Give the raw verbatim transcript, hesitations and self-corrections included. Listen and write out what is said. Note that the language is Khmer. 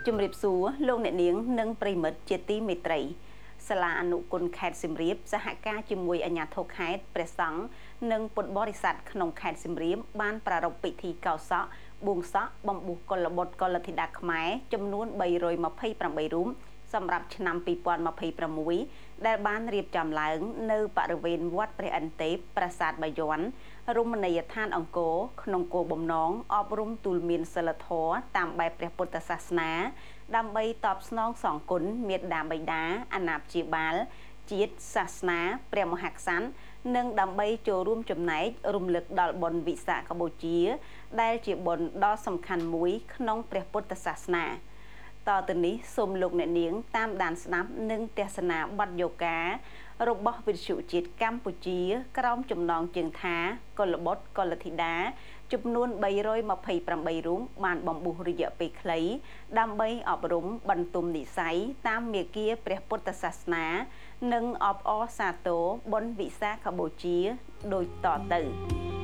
ជំរាបសួរលោកអ្នកនាងនិងប្រិមិត្តជាទីមេត្រីសាលាអនុគុណខេត្តសៀមរាបសហការជាមួយអាជ្ញាធរខេត្តព្រះសង្ឃនិងពុទ្ធបរិស័ទក្នុងខេត្តសៀមរាបបានប្រារព្ធពិធីកោសក់បួងសក់បំពុះកុលបុត្រកុលធីតាខ្មែរចំនួនបីរយម្ភៃប្រាំបីរូបសម្រាប់ឆ្នាំពីរពាន់ម្ភៃប្រាំមួយដែលបានរៀបចំឡើងនៅបរិវេណវត្តព្រះឥន្ទទេពប្រាសាទបាយ័នរមណីយដ្ឋានអង្គរក្នុងគោលបំណងអប់រំទូលមានសិលធម៌តាមបែបព្រះពុទ្ធសាសនាដើម្បីតបស្នងសងគុណមេត្តាបិតាអាណាព្យាបាលជាតិសាសនាព្រះមហាក្សត្រនិងដើម្បីចូលរួមចំណែករំលឹកដល់បុណ្យវិសាខបូជាដែលជាបុណ្យដ៏សំខាន់មួយក្នុងព្រះពុទ្ធសាសនាតទៅនេះសូមលោកអ្នកនាងតាមដានស្ដាប់និងទស្សនាបទយោការបស់វិទ្យុជាតិកម្ពុជាក្រោមចំណងជើងថាកុលបុត្រកុលធីតាចំនួនបីរយម្ភៃប្រាំបីរូបបានបំពុះរយៈពេលខ្លីដើម្បីអប់រំបន្ទុំនិស្ស័យតាមមាគ៌ាព្រះពុទ្ធសាសនានិងអបអរសាទរបុណ្យវិសាខបូជាដូចតទៅ